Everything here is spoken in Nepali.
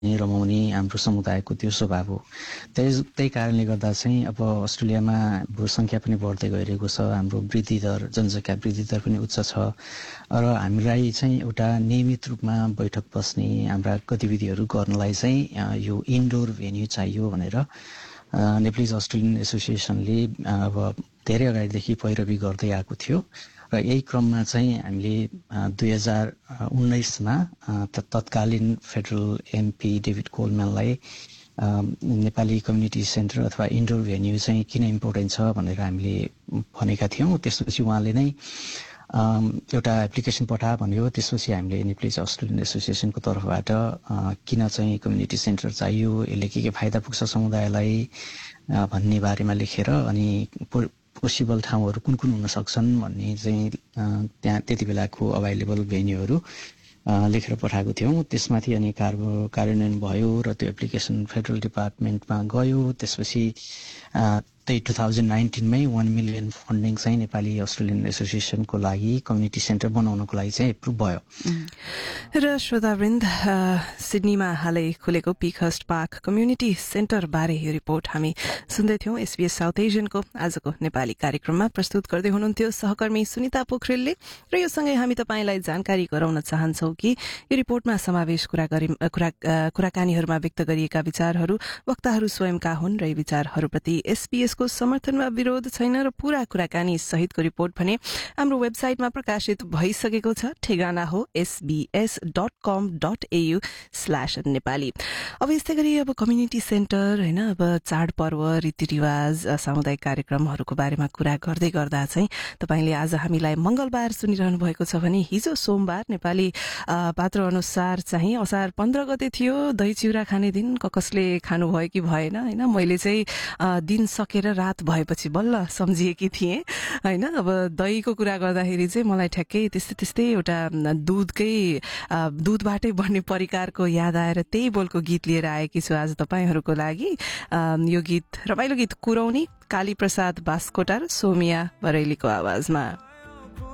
रमाउने हाम्रो समुदायको त्यो स्वभाव हो। त्यही कारणले गर्दा चाहिँ अब अस्ट्रेलियामा हाम्रो संख्या पनि बढ्दै गइरहेको छ, हाम्रो वृद्धि दर, जनसङ्ख्या वृद्धि दर पनि उच्च छ र हामीलाई चाहिँ एउटा नियमित रूपमा बैठक बस्ने, हाम्रा गतिविधिहरू गर्नलाई चाहिँ यो इन्डोर भेन्यू चाहियो भनेर नेप्लिज अस्ट्रेलियन एसोसिएसनले अब धेरै अगाडिदेखि पैरवी गर्दै आएको थियो र यही क्रममा चाहिँ हामीले 2019मा तत्कालीन federal MP David कोलम्यानलाई Nepali community centre अथवा इन्डोर भेन्यू चाहिँ किन इम्पोर्टेन्ट छ भनेर हामीले भनेका थियौँ। त्यसपछि उहाँले नै एउटा एप्लिकेसन पठा भन्यो। त्यसपछि हामीले नेप्लिज अस्ट्रेलियन एसोसिएसनको तर्फबाट किन चाहिँ कम्युनिटी सेन्टर चाहियो, यसले के फाइदा पुग्छ समुदायलाई भन्ने बारेमा लेखेर अनि पोसिबल ठाउँहरू कुन कुन हुन सक्छन् भन्ने चाहिँ त्यहाँ त्यति बेलाको अभाइलेबल भेन्यूहरू लेखेर पठाएको थियौँ। त्यसमाथि अनि कार्यान्वयन भयो र त्यो एप्लिकेसन फेडरल डिपार्टमेन्टमा गयो। त्यसपछि त्यही 2019मै 1 मिलियन फन्डिङ चाहिँ नेपाली अस्ट्रेलियन एसोसिएसनको लागि कम्युनिटी सेन्टर बनाउनको लागि चाहिँ एप्रुभ भयो। र श्रोतावृन्द, सिडनीमा हालै खुलेको पीकहर्स्ट पार्क कम्युनिटी सेन्टर बारे यो रिपोर्ट हामी सुन्दै थियौं। SBS साउथ एशियनको आजको नेपाली कार्यक्रममा प्रस्तुत गर्दै हुनुहुन्थ्यो सहकर्मी सुनिता पोखरेलले। र यो सँगै हामी तपाईंलाई जानकारी गराउन चाहन्छौं कि यो रिपोर्टमा समावेश कुराकानीहरूमा व्यक्त गरिएका विचारहरू वक्ताहरू स्वयंका हुन् र यी विचारहरूप्रति SBS को समर्थनमा विरोध छैन र पूरा कुराकानी सहितको रिपोर्ट भने हाम्रो वेबसाइटमा प्रकाशित भइसकेको छ। ठेगाना हो sbs.com.au/नेपाली। अब यस्तै गरी अब कम्युनिटी सेन्टर हैन, अब चाडपर्व, रीतिरिवाज, सामुदायिक कार्यक्रमहरूको बारेमा कुरा गर्दै गर्दा चाहिँ तपाईले आज हामीलाई मंगलबार सुनिरहनु भएको छ भने हिजो सोमबार नेपाली पात्र अनुसार चाहिँ असार 15 गते थियो। दही चिउरा खाने दिन कसले खानु भयो कि भएन हैन। मैले चाहिँ दिन सकेर रात भएपछि बल्ल सम्झिएकी थिएँ हैन। अब दहीको कुरा गर्दाखेरि चाहिँ मलाई ठ्याक्कै त्यस्तै एउटा दूधबाटै बन्ने परिकारको याद आएर त्यही बोलको गीत लिएर आएकी छु आज तपाईहरूको लागि। यो गीत रमाइलो गीत कुरौनी, काली प्रसाद बास्कोटा र सोमिया बरैलीको आवाजमा।